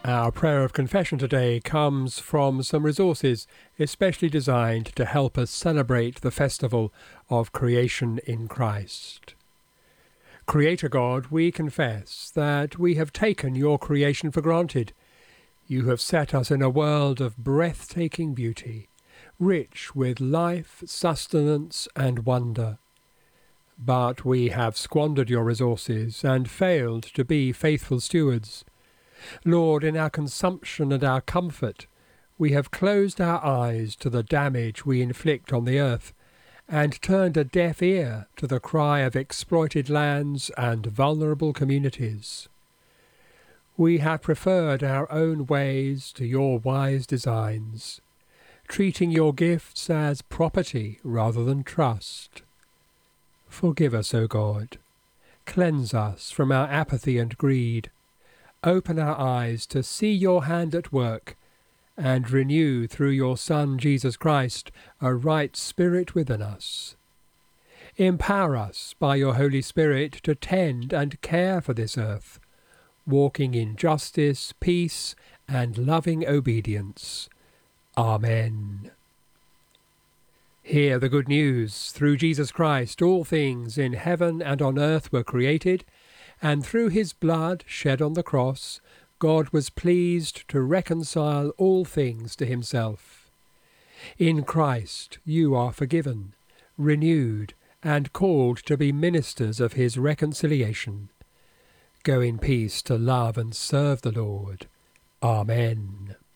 Our prayer of confession today comes from some resources especially designed to help us celebrate the festival of creation in Christ. Creator God, we confess that we have taken your creation for granted. You have set us in a world of breathtaking beauty, rich with life, sustenance, and wonder. But we have squandered your resources and failed to be faithful stewards. Lord, in our consumption and our comfort, we have closed our eyes to the damage we inflict on the earth, and turned a deaf ear to the cry of exploited lands and vulnerable communities. We have preferred our own ways to your wise designs, treating your gifts as property rather than trust. Forgive us, O God. Cleanse us from our apathy and greed. Open our eyes to see your hand at work, and renew through your Son, Jesus Christ, a right spirit within us. Empower us by your Holy Spirit to tend and care for this earth, walking in justice, peace, and loving obedience. Amen. Hear the good news. Through Jesus Christ, all things in heaven and on earth were created, and through his blood shed on the cross, God was pleased to reconcile all things to himself. In Christ you are forgiven, renewed, and called to be ministers of his reconciliation. Go in peace to love and serve the Lord. Amen.